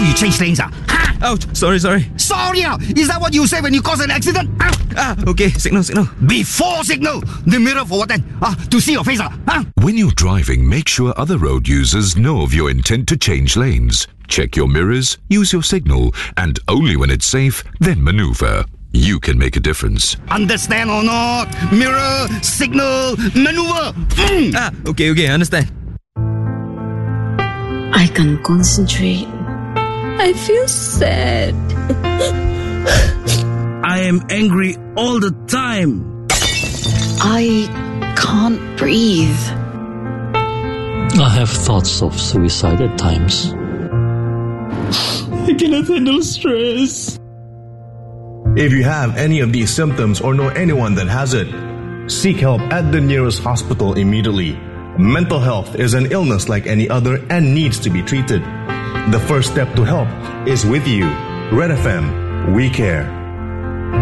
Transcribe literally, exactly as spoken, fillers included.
you change lanes, ah? Huh? Ouch, sorry, sorry. Sorry, ah? Is that what you say when you cause an accident? Ah, Ah, okay, signal, signal. Before signal, the mirror for what then? Ah, to see your face, ah? Huh? When you're driving, make sure other road users know of your intent to change lanes. Check your mirrors, use your signal, and only when it's safe, then maneuver. You can make a difference. Understand or not? Mirror, signal, maneuver. Mm. Ah, okay, okay, I understand. I can't concentrate. I feel sad. I am angry all the time. I can't breathe. I have thoughts of suicide at times. I cannot handle stress. If you have any of these symptoms or know anyone that has it, seek help at the nearest hospital immediately. Mental health is an illness like any other and needs to be treated. The first step to help is with you. Red F M, we care.